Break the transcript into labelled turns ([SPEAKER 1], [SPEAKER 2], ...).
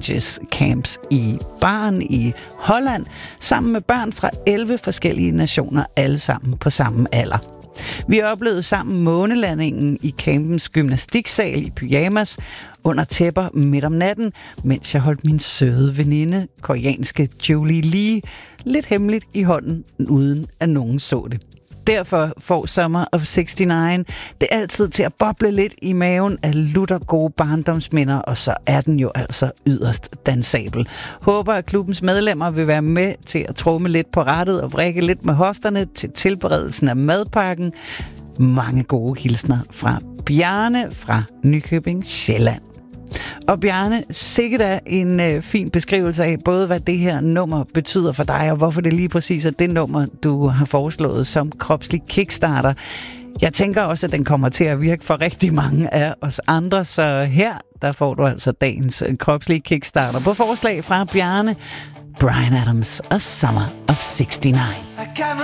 [SPEAKER 1] Villages Camps i Baren i Holland, sammen med børn fra 11 forskellige nationer, alle sammen på samme alder. Vi oplevede sammen månelandingen i campens gymnastiksal i pyjamas under tæpper midt om natten, mens jeg holdt min søde veninde, koreanske Julie Lee, lidt hemmeligt i hånden, uden at nogen så det. Derfor får Summer of 69 det altid til at boble lidt i maven af lutter gode barndomsminder, og så er den jo altså yderst dansabel. Håber, at klubbens medlemmer vil være med til at tromme lidt på rattet og vrikke lidt med hofterne til tilberedelsen af madpakken. Mange gode hilsner fra Bjarne fra Nykøbing Sjælland. Og Bjarne, sikkert er en fin beskrivelse af både, hvad det her nummer betyder for dig, og hvorfor det lige præcis er det nummer, du har foreslået som kropslig kickstarter. Jeg tænker også, at den kommer til at virke for rigtig mange af os andre, så her, der får du altså dagens kropslige kickstarter på forslag fra Bjarne, Bryan Adams og Summer of 69.